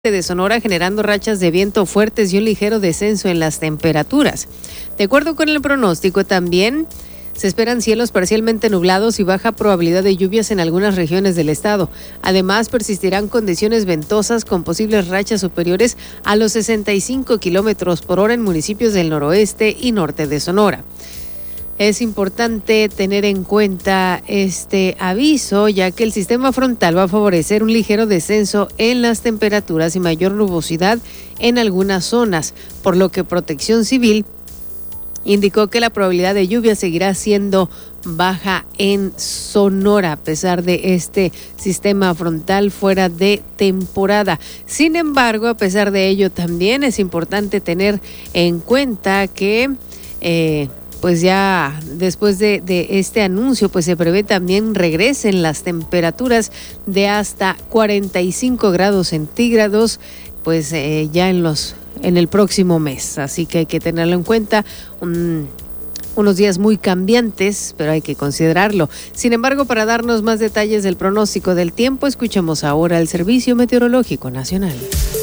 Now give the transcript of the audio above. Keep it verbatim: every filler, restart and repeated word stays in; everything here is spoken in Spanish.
de Sonora, generando rachas de viento fuertes y un ligero descenso en las temperaturas. De acuerdo con el pronóstico, también se esperan cielos parcialmente nublados y baja probabilidad de lluvias en algunas regiones del estado. Además, persistirán condiciones ventosas con posibles rachas superiores a los sesenta y cinco kilómetros por hora en municipios del noroeste y norte de Sonora. Es importante tener en cuenta este aviso, ya que el sistema frontal va a favorecer un ligero descenso en las temperaturas y mayor nubosidad en algunas zonas, por lo que Protección Civil indicó que la probabilidad de lluvia seguirá siendo baja en Sonora, a pesar de este sistema frontal fuera de temporada. Sin embargo, a pesar de ello, también es importante tener en cuenta que eh, pues ya después de, de este anuncio, pues se prevé también regresen las temperaturas de hasta cuarenta y cinco grados centígrados, pues eh, ya en los en el próximo mes. Así que hay que tenerlo en cuenta. Un, unos días muy cambiantes, pero hay que considerarlo. Sin embargo, para darnos más detalles del pronóstico del tiempo, escuchemos ahora el Servicio Meteorológico Nacional.